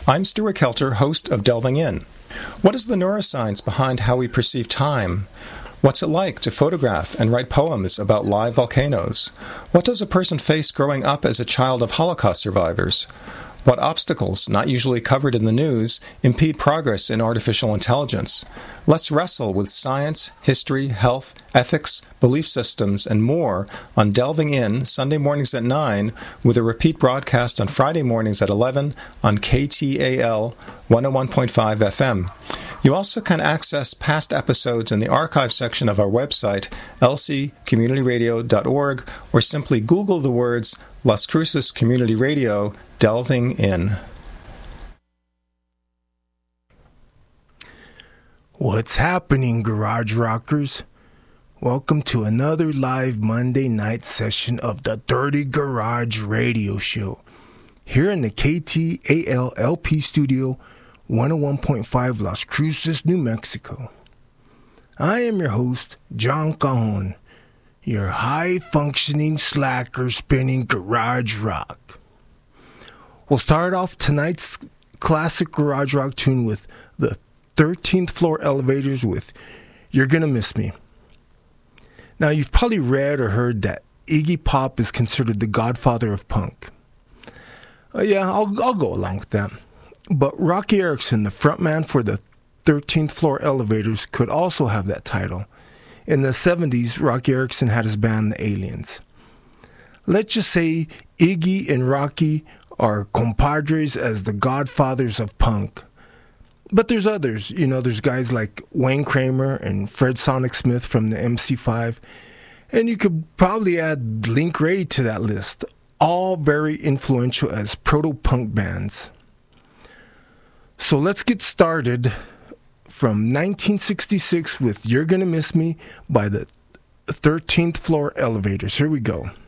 I'm Stuart Kelter, host of Delving In. What is the neuroscience behind how we perceive time? What's it like to photograph and write poems about live volcanoes? What does a person face growing up as a child of Holocaust survivors? What obstacles, not usually covered in the news, impede progress in artificial intelligence? Let's wrestle with science, history, health, ethics, belief systems, and more on Delving In, Sunday mornings at 9, with a repeat broadcast on Friday mornings at 11 on KTAL 101.5 FM. You also can access past episodes in the archive section of our website, lccommunityradio.org, or simply Google the words Las Cruces Community Radio Delving In. What's happening, Garage Rockers? Welcome to another live Monday night session of the Dirty Garage Radio Show here in the KTAL LP Studio, 101.5 Las Cruces, New Mexico. I am your host, John Cajon, your high-functioning, slacker-spinning garage rock. We'll start off tonight's classic garage rock tune with the 13th Floor Elevators with You're Gonna Miss Me. Now, you've probably read or heard that Iggy Pop is considered the godfather of punk. I'll go along with that. But Rocky Erickson, the frontman for the 13th Floor Elevators, could also have that title. In the 70s, Rocky Erickson had his band, The Aliens. Let's just say Iggy and Rocky are compadres as the godfathers of punk. But there's others. There's guys like Wayne Kramer and Fred Sonic Smith from the MC5. And you could probably add Link Wray to that list. All very influential as proto-punk bands. So let's get started from 1966 with You're Gonna Miss Me by the 13th Floor Elevators. Here we go.